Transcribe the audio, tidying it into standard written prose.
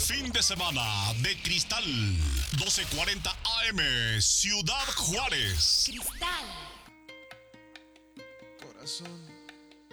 fin de semana de Cristal 1240 AM, Ciudad Juárez. Cristal. Corazón,